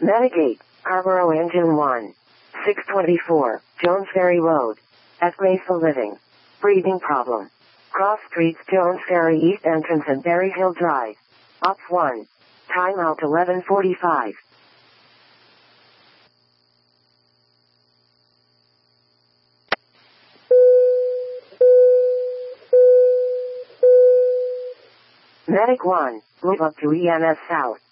Medic 8, Arboro Engine 1. 624, Jones Ferry Road. At Graceful Living. Breathing problem. Cross streets Jones Ferry East Entrance and Berry Hill Drive. Op 1. Timeout 11:45. Medic 1, move up to EMS South.